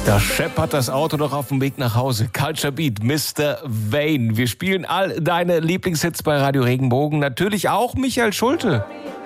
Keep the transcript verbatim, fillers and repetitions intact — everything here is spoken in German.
Da scheppert das Auto doch auf dem Weg nach Hause. Culture Beat, Mister Vane. Wir spielen all deine Lieblingshits bei Radio Regenbogen. Natürlich auch Michael Schulte.